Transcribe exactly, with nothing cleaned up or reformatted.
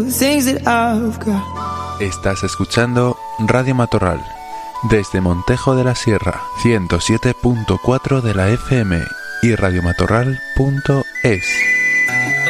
Estás escuchando Radio Matorral desde Montejo de la Sierra, ciento siete punto cuatro de la F M y radiomatorral punto es.